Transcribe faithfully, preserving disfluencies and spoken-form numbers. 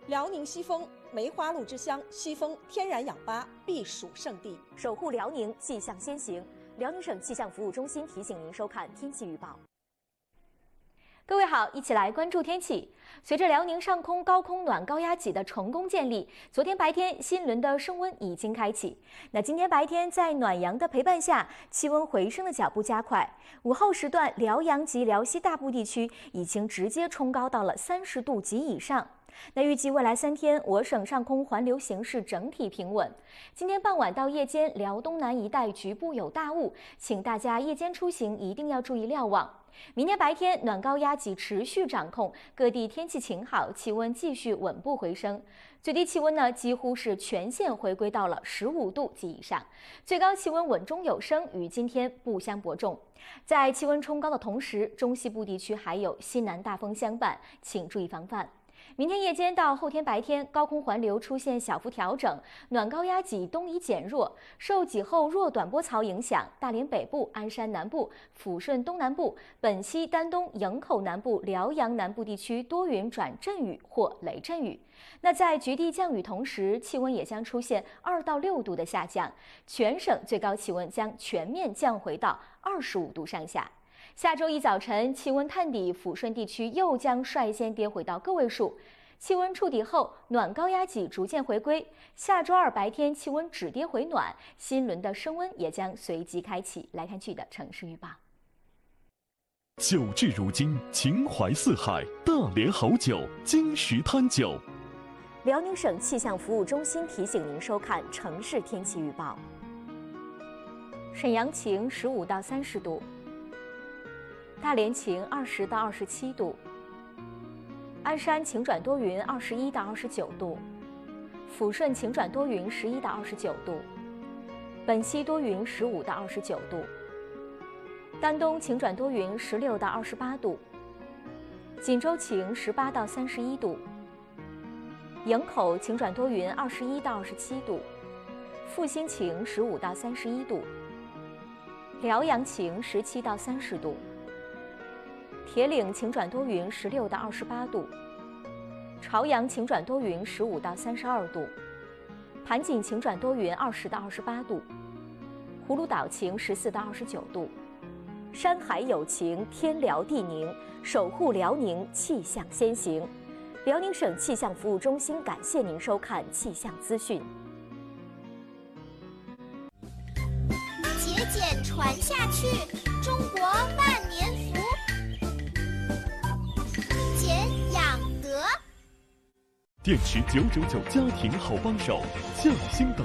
辽宁西丰梅花鹿之乡，西丰天然氧吧避暑胜地， 守护辽宁，气象先行。辽宁省气象服务中心提醒您收看天气预报。各位好，一起来关注天气。随着辽宁上空高空暖高压脊的成功建立，昨天白天新轮的升温已经开启。那今天白天在暖阳的陪伴下，气温回升的脚步加快。午后时段，辽阳及辽西大部地区已经直接冲高到了三十度及以上。那预计未来三天，我省上空环流形势整体平稳。今天傍晚到夜间，辽东南一带局部有大雾，请大家夜间出行一定要注意瞭望。明天白天，暖高压脊持续掌控，各地天气晴好，气温继续稳步回升。最低气温呢，几乎是全线回归到了十五度及以上，最高气温稳中有升，与今天不相伯仲。在气温冲高的同时，中西部地区还有西南大风相伴，请注意防范。明天夜间到后天白天，高空环流出现小幅调整，暖高压脊东移减弱，受几后弱短波槽影响，大连北部、鞍山南部、抚顺东南部、本溪、丹东、营口南部、辽阳南部地区多云转阵雨或雷阵雨。那在局地降雨同时，气温也将出现二到六度的下降，全省最高气温将全面降回到二十五度上下。下周一早晨，气温探底，抚顺地区又将率先跌回到个位数。气温触底后，暖高压脊逐渐回归。下周二白天气温止跌回暖，新轮的升温也将随即开启。来看剧的城市预报。 久至如今，情怀四海，大连好酒，金石滩酒。 辽宁省气象服务中心提醒您收看城市天气预报。沈阳晴，十五到三十度。大连晴，二十到二十七度；鞍山晴转多云，二十一到二十九度；抚顺晴转多云，十一到二十九度；本溪多云，十五到二十九度；丹东晴转多云，十六到二十八度；锦州晴，十八到三十一度；营口晴转多云，二十一到二十七度；阜新晴，十五到三十一度；辽阳晴，十七到三十度。铁岭晴转多云，十六到二十八度；朝阳晴转多云，十五到三十二度；盘锦晴转多云，二十到二十八度；葫芦岛晴，十四到二十九度。山海有晴，天辽地宁，守护辽宁，气象先行。辽宁省气象服务中心感谢您收看气象资讯。 节俭传下去，中国万年福。 电池九九九家庭好帮手，匠心的